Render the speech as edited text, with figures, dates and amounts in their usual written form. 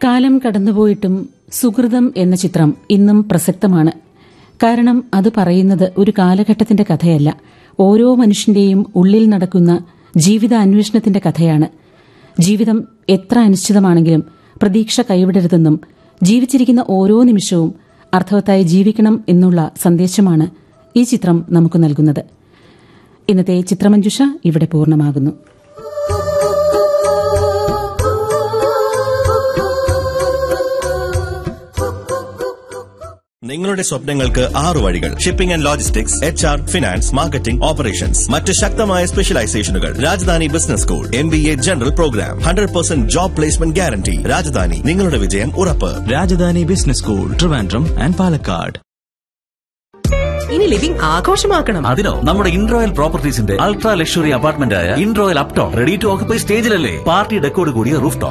കാലം കടന്നുപോയിട്ടും സുഹൃതം എന്ന ചിത്രം ഇന്നും പ്രസക്തമാണ്. കാരണം അത് പറയുന്നത് ഒരു കാലഘട്ടത്തിന്റെ കഥയല്ല, ഓരോ മനുഷ്യന്റെയും ഉള്ളിൽ നടക്കുന്ന ജീവിതാന്വേഷണത്തിന്റെ കഥയാണ്. ജീവിതം എത്ര അനിശ്ചിതമാണെങ്കിലും പ്രതീക്ഷ കൈവിടരുതെന്നും ജീവിച്ചിരിക്കുന്ന ഓരോ നിമിഷവും അർത്ഥവത്തായി ജീവിക്കണം എന്നുള്ള സന്ദേശമാണ് ഈ ചിത്രം നമുക്ക് നൽകുന്നത്. ഇന്നത്തെ ചിത്രമഞ്ജുഷ ഇവിടെ പൂർണ്ണമാകുന്നു. നിങ്ങളുടെ സ്വപ്നങ്ങൾക്ക് 6 വഴികൾ. Shipping and logistics, HR, finance, marketing, operations. മറ്റ് ശക്തമായ സ്പെഷ്യലൈസേഷനുകൾ. Rajdhani business school, MBA general programme, 100% job placement guarantee. Rajdhani, നിങ്ങളുടെ വിജയം ഉറപ്പ്. Rajdhani business school, Trivandrum and Palakkad. ഇനി ലിവിംഗ് ആഘോഷമാക്കണം. അതിനോ നമ്മുടെ ഇൻറോയൽ പ്രോപ്പർട്ടീസിന്റെ അൾട്രാ ലക്ഷറി അപ്പാർട്ട്മെന്റ് ആയ ഇൻറോയൽ Upton ready to occupy സ്റ്റേജിലല്ലേ. Party ഡെക്കോട് കൂടിയ റൂഫ് ടോപ്പ്,